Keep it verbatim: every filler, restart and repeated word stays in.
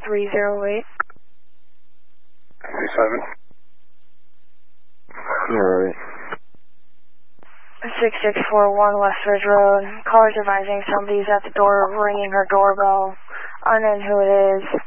three zero eight. Seven. Alright. six six four one West Ridge Road. Caller's advising somebody's at the door ringing her doorbell. Unknown who it is.